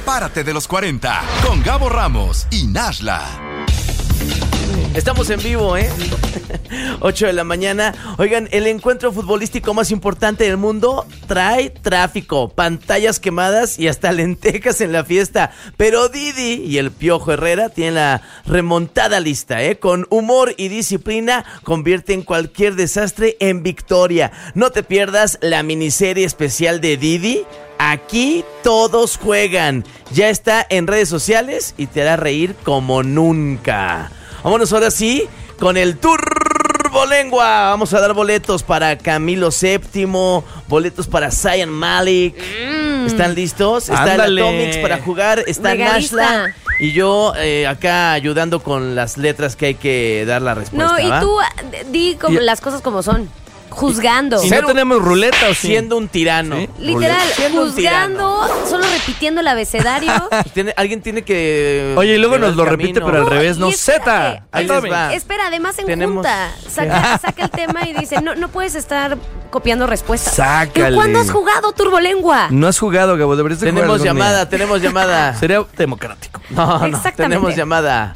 Párate de los 40 con Gabo Ramos y Nashla. Estamos en vivo, 8 de la mañana. Oigan, el encuentro futbolístico más importante del mundo trae tráfico, pantallas quemadas y hasta lentejas en la fiesta. Pero Didi y el Piojo Herrera tienen la remontada lista, Con humor y disciplina convierten cualquier desastre en victoria. No te pierdas la miniserie especial de Didi. Aquí todos juegan. Ya está en redes sociales y te hará reír como nunca. Vámonos ahora sí con el Turbolengua. Vamos a dar boletos para Camilo VII, boletos para Zayn Malik. ¿Están listos? Está el Atomics para jugar, está Nashla y yo acá ayudando con las letras que hay que dar la respuesta. No, y tú di las cosas como son. Juzgando. ¿Y no tenemos ruleta o sí? Siendo un tirano. ¿Sí? Literal, juzgando, solo repitiendo el abecedario. Alguien tiene que... Oye, y luego nos lo repite, pero al revés, no. Z. Ahí les va. Espera, además junta. Saca el tema y dice, no puedes estar copiando respuestas. Sácale. ¿Cuándo has jugado Turbolengua? No has jugado, Gabo, deberías de Tenemos llamada, tenemos llamada. Sería democrático. No, tenemos llamada.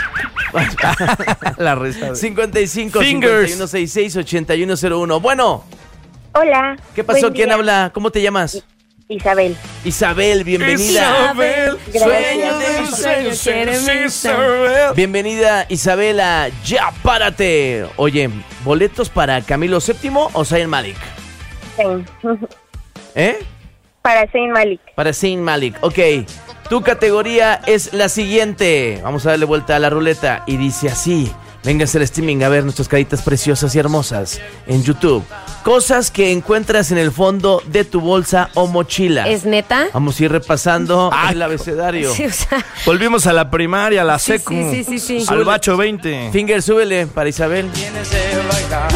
La risa. 55 5166 8101. Bueno. Hola. ¿Qué pasó? ¿Quién habla? ¿Cómo te llamas? Isabel. Isabel, bienvenida. Gracias. Bienvenida, Isabela. Ya párate. Oye, ¿boletos para Camilo VII o Zayn Malik? Para Zayn Malik. Para Zayn Malik, ok. Tu categoría es la siguiente. Vamos a darle vuelta a la ruleta y dice así. Véngase al streaming a ver nuestras caritas preciosas y hermosas en YouTube. Cosas que encuentras en el fondo de tu bolsa o mochila. ¿Es neta? Vamos a ir repasando el abecedario. Sí, o sea... Volvimos a la primaria, a la secu. Sí. Al bacho 20. Finger, súbele para Isabel.